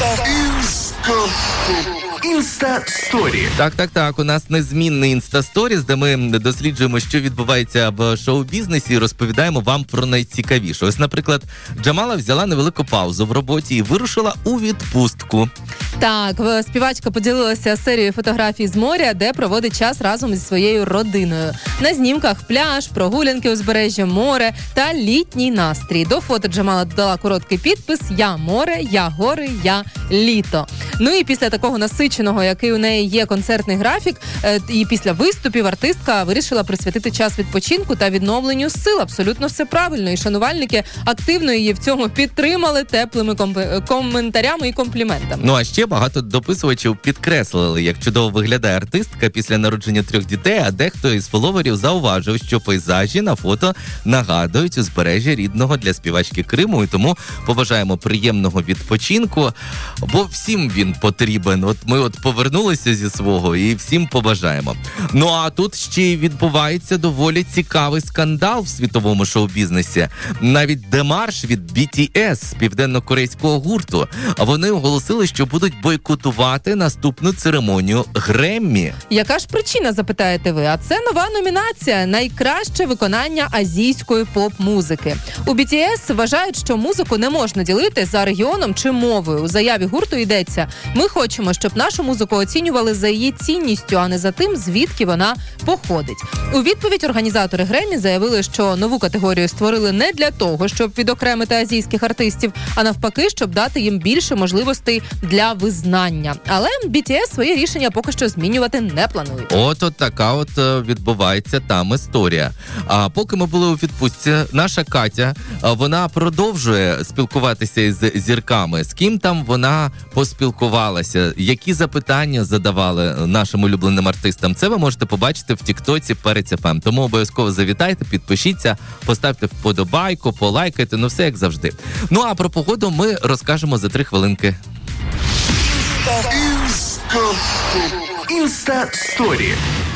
Інста-сторі. Так. У нас незмінний Інста-сторіс, де ми досліджуємо, що відбувається в шоу-бізнесі і розповідаємо вам про найцікавіше. Ось, наприклад, Джамала взяла невелику паузу в роботі і вирушила у відпустку. Так, співачка поділилася серією фотографій з моря, де проводить час разом зі своєю родиною. На знімках пляж, прогулянки узбережжя, море та літній настрій. До фото Джамала додала короткий підпис «Я море, я гори, я літо». Ну і після такого насиченого, який у неї є концертний графік, і після виступів артистка вирішила присвятити час відпочинку та відновленню сил. Абсолютно все правильно. І шанувальники активно її в цьому підтримали теплими коментарями і компліментами. Ну а ще багато дописувачів підкреслили, як чудово виглядає артистка після народження 3 дітей, а дехто із фоловерів зауважив, що пейзажі на фото нагадують узбережжя рідного для співачки Криму, і тому побажаємо приємного відпочинку, бо всім він потрібен. От ми повернулися зі свого і всім побажаємо. Ну а тут ще й відбувається доволі цікавий скандал в світовому шоу-бізнесі. Навіть демарш від BTS, південно-корейського гурту. А вони оголосили, що будуть бойкотувати наступну церемонію Греммі. Яка ж причина, запитаєте ви? А це нова номінація «Найкраще виконання азійської поп-музики». У BTS вважають, що музику не можна ділити за регіоном чи мовою. У заяві гурту йдеться: «Ми хочемо, щоб нашу музику оцінювали за її цінністю, а не за тим, звідки вона походить». У відповідь організатори Греммі заявили, що нову категорію створили не для того, щоб відокремити азійських артистів, а навпаки, щоб дати їм більше можливостей для визнання. Але BTS своє рішення поки що змінювати не планують. От така відбувається там історія. А поки ми були у відпустці, наша Катя, вона продовжує спілкуватися із зірками. З ким там вона поспілкувалася, які запитання задавали нашим улюбленим артистам. Це ви можете побачити в тіктоці Перець ФМ. Тому обов'язково завітайте, підпишіться, поставте вподобайку, полайкайте, ну все як завжди. Ну а про погоду ми розкажемо за 3 хвилинки. Інста-сторі.